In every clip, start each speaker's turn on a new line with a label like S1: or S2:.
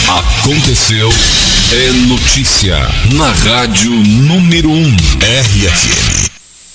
S1: Aconteceu, é notícia na Rádio número 1, RFM.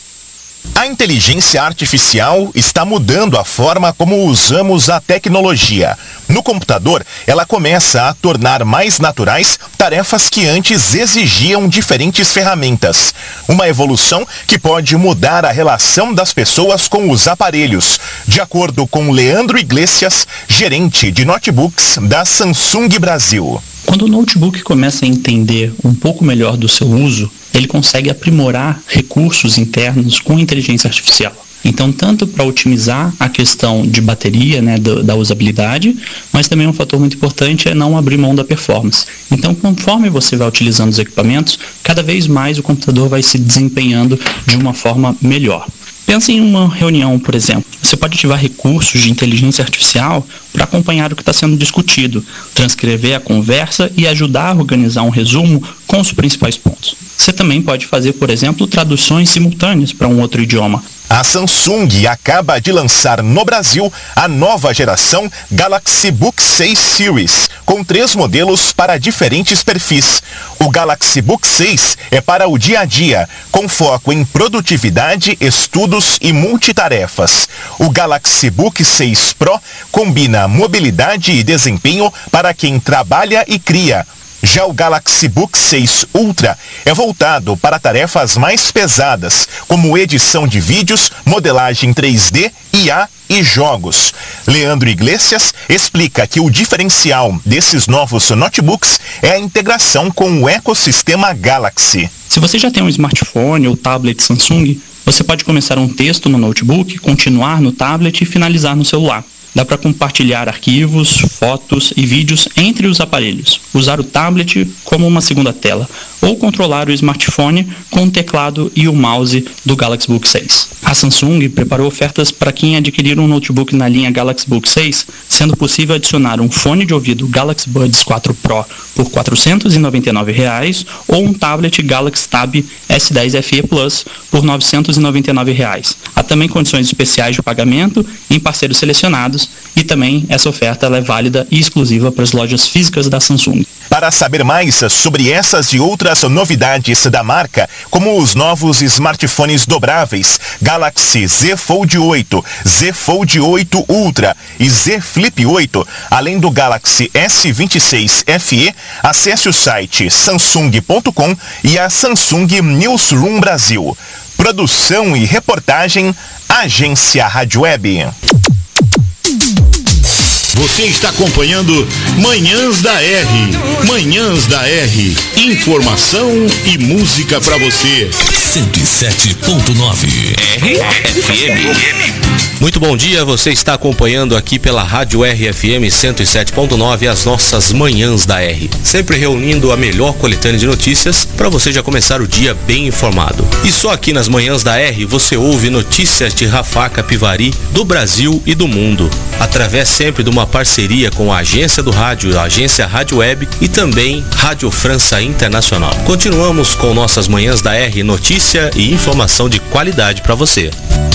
S2: A inteligência artificial está mudando a forma como usamos a tecnologia. No computador, ela começa a tornar mais naturais tarefas que antes exigiam diferentes ferramentas. Uma evolução que pode mudar a relação das pessoas com os aparelhos, de acordo com Leandro Iglesias, gerente de notebooks da Samsung Brasil.
S3: Quando o notebook começa a entender um pouco melhor do seu uso, ele consegue aprimorar recursos internos com inteligência artificial. Então, tanto para otimizar a questão de bateria, da usabilidade, mas também um fator muito importante é não abrir mão da performance. Então, conforme você vai utilizando os equipamentos, cada vez mais o computador vai se desempenhando de uma forma melhor. Pense em uma reunião, por exemplo. Você pode ativar recursos de inteligência artificial para acompanhar o que está sendo discutido, transcrever a conversa e ajudar a organizar um resumo com os principais pontos. Você também pode fazer, por exemplo, traduções simultâneas para um outro idioma.
S2: A Samsung acaba de lançar no Brasil a nova geração Galaxy Book 6 Series, com 3 modelos para diferentes perfis. O Galaxy Book 6 é para o dia a dia, com foco em produtividade, estudos e multitarefas. O Galaxy Book 6 Pro combina mobilidade e desempenho para quem trabalha e cria. Já o Galaxy Book 6 Ultra é voltado para tarefas mais pesadas, como edição de vídeos, modelagem 3D, IA e jogos. Leandro Iglesias explica que o diferencial desses novos notebooks é a integração com o ecossistema Galaxy.
S3: Se você já tem um smartphone ou tablet Samsung, você pode começar um texto no notebook, continuar no tablet e finalizar no celular. Dá para compartilhar arquivos, fotos e vídeos entre os aparelhos, usar o tablet como uma segunda tela, ou controlar o smartphone com o teclado e o mouse do Galaxy Book 6. A Samsung preparou ofertas para quem adquirir um notebook na linha Galaxy Book 6, sendo possível adicionar um fone de ouvido Galaxy Buds 4 Pro por R$ 499 ou um tablet Galaxy Tab S10 FE Plus por R$ 999. Há também condições especiais de pagamento em parceiros selecionados e também essa oferta ela é válida e exclusiva para as lojas físicas da Samsung.
S2: Para saber mais sobre essas e outras novidades da marca, como os novos smartphones dobráveis Galaxy Z Fold 8, Z Fold 8 Ultra e Z Flip 8, além do Galaxy S26 FE, acesse o site samsung.com e a Samsung Newsroom Brasil. Produção e reportagem, Agência Rádio Web.
S1: Você está acompanhando Manhãs da R. Manhãs da R. Informação e música para você. 107.9 RFM.
S4: Muito bom dia, você está acompanhando aqui pela Rádio RFM 107.9 as nossas Manhãs da R. Sempre reunindo a melhor coletânea de notícias para você já começar o dia bem informado. E só aqui nas Manhãs da R você ouve notícias de Rafah Capivari, do Brasil e do mundo, através sempre de uma parceria com a agência do rádio, a agência Rádio Web e também Rádio França Internacional. Continuamos com nossas Manhãs da R, notícia e informação de qualidade para você.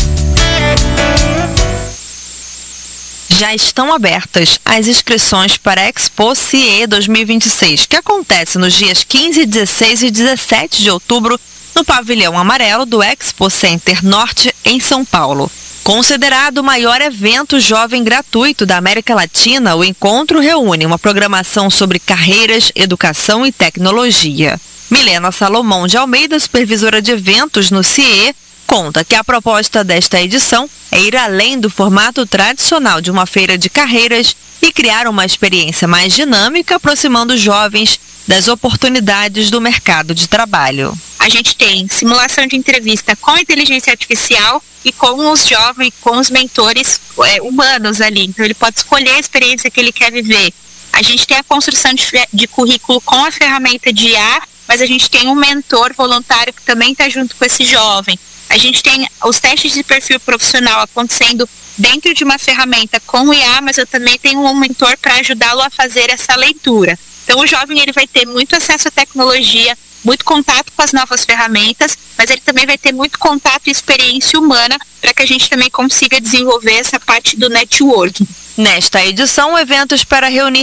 S5: Já estão abertas as inscrições para a Expo CIE 2026, que acontece nos dias 15, 16 e 17 de outubro no pavilhão amarelo do Expo Center Norte, em São Paulo. Considerado o maior evento jovem gratuito da América Latina, o encontro reúne uma programação sobre carreiras, educação e tecnologia. Milena Salomão de Almeida, supervisora de eventos no CIE, conta que a proposta desta edição é ir além do formato tradicional de uma feira de carreiras e criar uma experiência mais dinâmica, aproximando os jovens das oportunidades do mercado de trabalho.
S6: A gente tem simulação de entrevista com inteligência artificial e com os jovens, com os mentores humanos ali. Então ele pode escolher a experiência que ele quer viver. A gente tem a construção de currículo com a ferramenta de IA, mas a gente tem um mentor voluntário que também está junto com esse jovem. A gente tem os testes de perfil profissional acontecendo dentro de uma ferramenta com o IA, mas eu também tenho um mentor para ajudá-lo a fazer essa leitura. Então o jovem ele vai ter muito acesso à tecnologia, muito contato com as novas ferramentas, mas ele também vai ter muito contato e experiência humana para que a gente também consiga desenvolver essa parte do networking.
S5: Nesta edição, o evento espera reunir